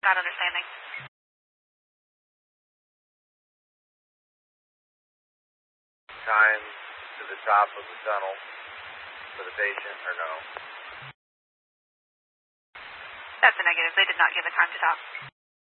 Not understanding. Time to the top of the tunnel for the patient, or no? That's a negative. They did not give a time to top.